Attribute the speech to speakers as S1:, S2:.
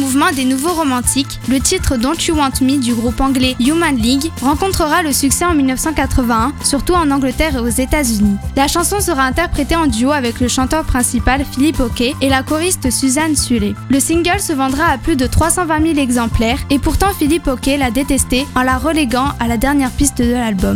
S1: mouvement des nouveaux romantiques, le titre Don't You Want Me du groupe anglais Human League rencontrera le succès en 1981, surtout en Angleterre et aux États-Unis. La chanson sera interprétée en duo avec le chanteur principal Philippe Oakey et la choriste Suzanne Suley. Le single se vendra à plus de 320 000 exemplaires et pourtant Philippe Oakey l'a détesté en la reléguant à la dernière piste de l'album.